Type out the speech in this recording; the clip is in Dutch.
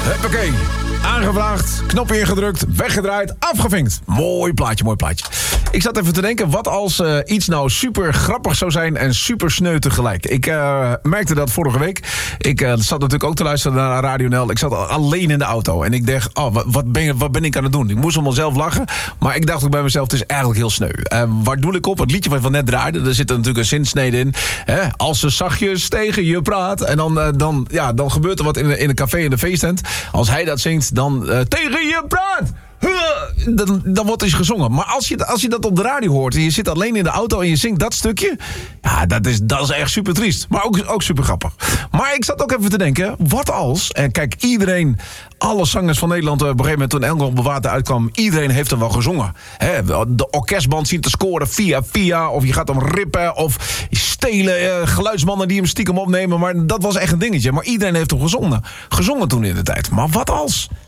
Huppakee. Aangevraagd, knopje ingedrukt, weggedraaid, afgevinkt. Mooi plaatje, mooi plaatje. Ik zat even te denken, wat als iets nou super grappig zou zijn en super sneu tegelijk. Ik merkte dat vorige week. Ik zat natuurlijk ook te luisteren naar Radio NL. Ik zat alleen in de auto en ik dacht, wat ben ik aan het doen? Ik moest om mezelf lachen, maar ik dacht ook bij mezelf, het is eigenlijk heel sneu. Waar doe ik op? Het liedje wat we net draaiden, er zit er natuurlijk een zinsnede in. Hè? Als ze zachtjes tegen je praat en dan gebeurt er wat in een café in de feesttent. Als hij dat zingt, dan tegen je praat. Dan wordt er iets gezongen. Maar als je dat op de radio hoort en je zit alleen in de auto en je zingt dat stukje, ja, dat is echt super triest. Maar ook super grappig. Maar ik zat ook even te denken, wat als, en kijk, alle zangers van Nederland op een gegeven moment toen Elmer op Water uitkwam, iedereen heeft er wel gezongen. De orkestband zien te scoren via, of je gaat hem rippen, of stelen, geluidsmannen die hem stiekem opnemen. Maar dat was echt een dingetje. Maar iedereen heeft hem gezongen toen in de tijd. Maar wat als?